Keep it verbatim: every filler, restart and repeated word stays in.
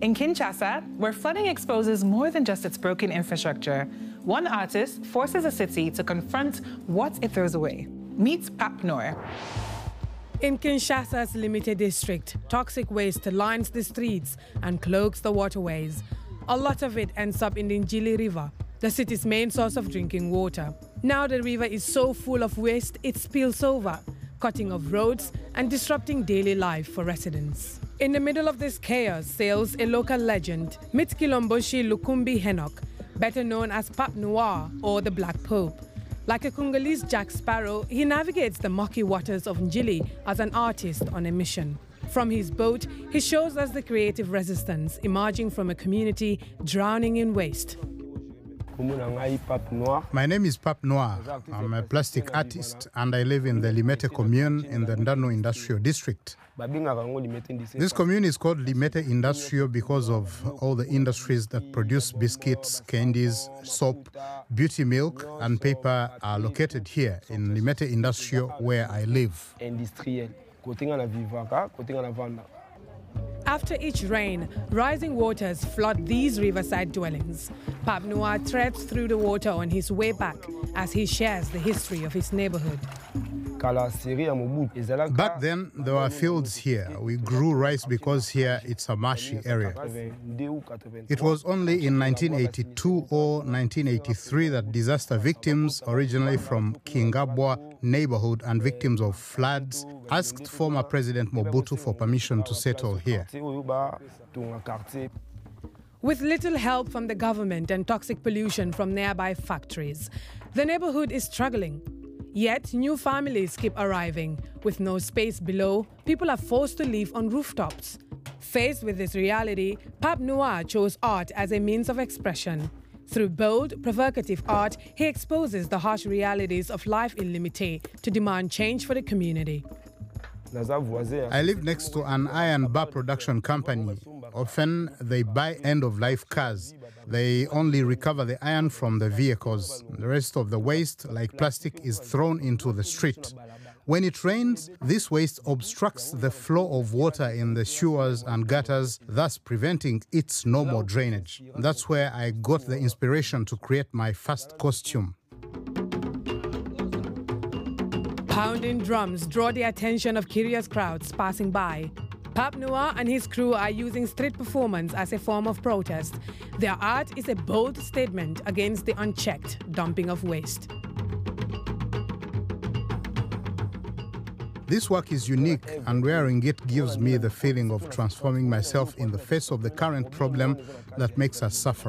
In Kinshasa, where flooding exposes more than just its broken infrastructure, one artist forces a city to confront what it throws away. Meet Pape Noir. In Kinshasa's Limete district, toxic waste lines the streets and cloaks the waterways. A lot of it ends up in the Njili River, the city's main source of drinking water. Now the river is so full of waste it spills over, cutting off roads and disrupting daily life for residents. In the middle of this chaos sails a local legend, Mitskilomboshi Lukumbi Henok, better known as Pape Noir or the Black Pope. Like a Congolese Jack Sparrow, he navigates the murky waters of Njili as an artist on a mission. From his boat, he shows us the creative resistance emerging from a community drowning in waste. My name is Pape Noir. I'm a plastic artist and I live in the Limete commune in the Ndano Industrial District. This commune is called Limete Industrial because of all the industries that produce biscuits, candies, soap, beauty milk and paper are located here in Limete Industrial where I live. After each rain, rising waters flood these riverside dwellings. Pape Noir treads through the water on his way back as he shares the history of his neighborhood. Back then, there were fields here. We grew rice because here it's a marshy area. It was only in nineteen eighty-two or nineteen eighty-three that disaster victims, originally from Kingabwa neighborhood and victims of floods, asked former President Mobutu for permission to settle here. With little help from the government and toxic pollution from nearby factories, the neighborhood is struggling. Yet, new families keep arriving. With no space below, people are forced to live on rooftops. Faced with this reality, Pape Noir chose art as a means of expression. Through bold, provocative art, he exposes the harsh realities of life in Limete to demand change for the community. I live next to an iron bar production company. Often they buy end-of-life cars. They only recover the iron from the vehicles. The rest of the waste, like plastic, is thrown into the street. When it rains, this waste obstructs the flow of water in the sewers and gutters, thus preventing its normal drainage. That's where I got the inspiration to create my first costume. Pounding drums draw the attention of curious crowds passing by. Pape Noir and his crew are using street performance as a form of protest. Their art is a bold statement against the unchecked dumping of waste. This work is unique, and wearing it gives me the feeling of transforming myself in the face of the current problem that makes us suffer.